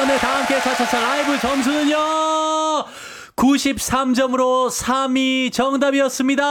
김태현의 다함께 차차차 라이브 점수는요 93점으로 3위 정답이었습니다.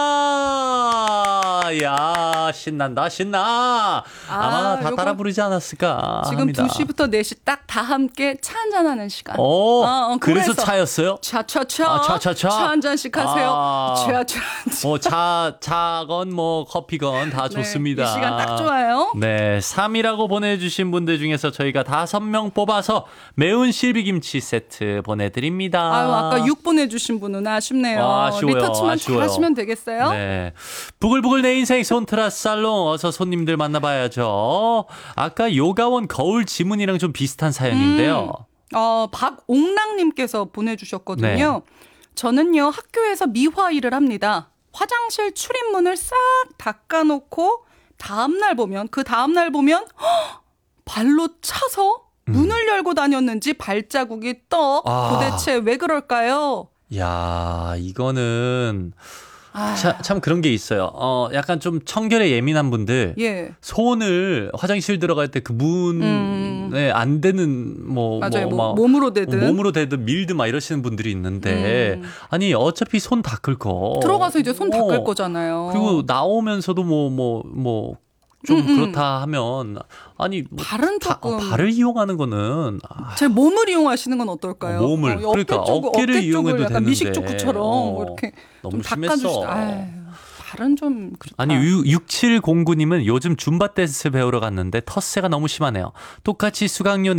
야 신난다 신나. 아마 다 따라 부르지 않았을까 지금 합니다. 2시부터 4시 딱 다 함께 차 한잔하는 시간. 그래서 차였어요? 차차차. 차차차. 차 한 잔씩 하세요. 차차. 차건 뭐 커피건 다 좋습니다. 이 시간 딱 좋아요. 네, 3위라고 보내주신 분들 중에서 저희가 5명 뽑아서 매운 실비김치 세트 보내드립니다. 아유, 아까 6 보내주신 분은 아쉽네요. 아쉬워요. 리터치만 아쉬워요. 잘 하시면 되겠어요. 네, 부글부글 내 인생 손트라 살롱 어서 손님들 만나봐야죠. 아까 요가원 거울 지문이랑 좀 비슷한 사연인데요. 박옥랑님께서 보내주셨거든요. 네. 저는요 학교에서 미화 일을 합니다. 화장실 출입문을 싹 닦아놓고 그 다음날 보면 발로 차서 문을 열고 다녔는지 발자국이 떠. 도대체 왜 그럴까요? 야, 이거는 참 그런 게 있어요. 약간 좀 청결에 예민한 분들 손을 화장실 들어갈 때 그 문에 안 대는 맞아요. 몸으로 대든 밀든 막 이러시는 분들이 있는데 아니 어차피 손 닦을 거 들어가서 이제 손 닦을 거잖아요. 그리고 나오면서도 좀 그렇다 하면 아니 발을 이용하는 거는 제 몸을 이용하시는 건 어떨까요? 몸을 그러니까 어깨를 이용해도 약간 되는데 미식조구처럼 이렇게 너무 좀 심했어. 발은 좀 그렇다. 아니 6709님은 요즘 줌바 댄스 배우러 갔는데 텃세가 너무 심하네요. 똑같이 수강료